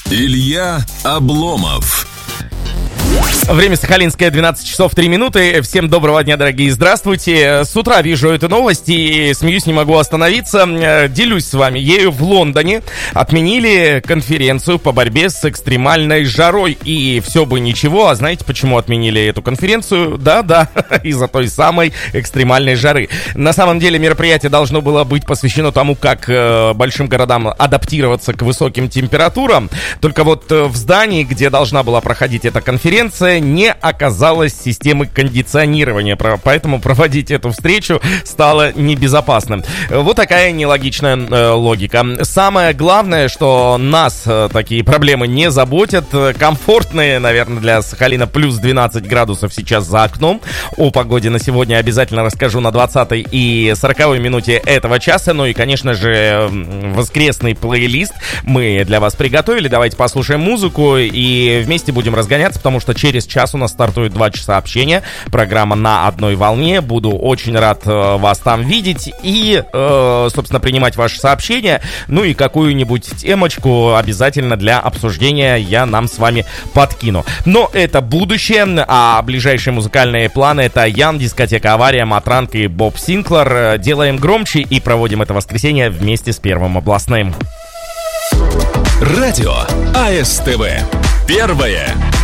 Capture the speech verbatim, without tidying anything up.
Илья Обломов. Время сахалинское, двенадцать часов три минуты. Всем доброго дня, дорогие, здравствуйте. С утра вижу эту новость и смеюсь, не могу остановиться. Делюсь с вами ею. В Лондоне отменили конференцию по борьбе с экстремальной жарой. И все бы ничего, а знаете, почему отменили эту конференцию? Да-да, из-за той самой экстремальной жары. На самом деле мероприятие должно было быть посвящено тому, как э, большим городам адаптироваться к высоким температурам. Только вот э, в здании, где должна была проходить эта конференция, не оказалось системы кондиционирования, поэтому проводить эту встречу стало небезопасным. Вот такая нелогичная э, логика. Самое главное, что нас э, такие проблемы не заботят. Комфортные, наверное, для Сахалина плюс двенадцать градусов сейчас за окном. О погоде на сегодня обязательно расскажу на двадцатой и сороковой минуте этого часа. Ну и, конечно же, воскресный плейлист мы для вас приготовили. Давайте послушаем музыку и вместе будем разгоняться, потому что через час у нас стартует два часа общения. Программа «На одной волне». Буду очень рад э, вас там видеть и, э, собственно, принимать ваши сообщения. Ну и какую-нибудь темочку обязательно для обсуждения я нам с вами подкину. Но это будущее, а ближайшие музыкальные планы — это Ян, дискотека «Авария», Матранг и Боб Синклер. Делаем громче и проводим это воскресенье вместе с Первым областным. Радио АСТВ. Первое